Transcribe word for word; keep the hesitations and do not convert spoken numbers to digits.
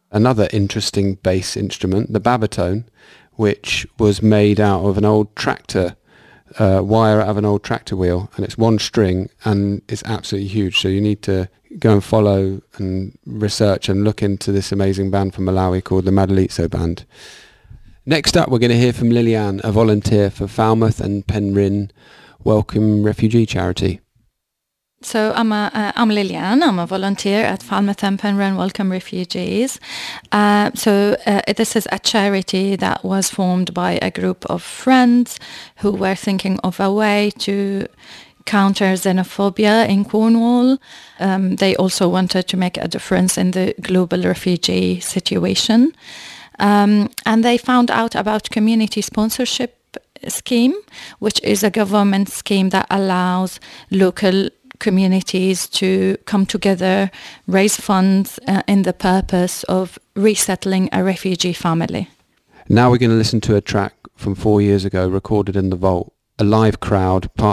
Another interesting bass instrument, the babatone, which was made out of an old tractor uh, wire out of an old tractor wheel, and it's one string and it's absolutely huge. So you need to go and follow and research and look into this amazing band from Malawi called the Madalitso Band. Next up, we're going to hear from Liliane, a volunteer for Falmouth and Penryn Welcome Refugee Charity. So I'm a, uh, I'm Liliane. I'm a volunteer at Falmouth and Penryn Welcome Refugees. Uh, so uh, this is a charity that was formed by a group of friends who were thinking of a way to counter xenophobia in Cornwall. Um, they also wanted to make a difference in the global refugee situation. Um, and they found out about community sponsorship scheme, which is a government scheme that allows local communities to come together, raise funds uh, in the purpose of resettling a refugee family. Now we're going to listen to a track from four years ago recorded in the Vault, a live crowd, part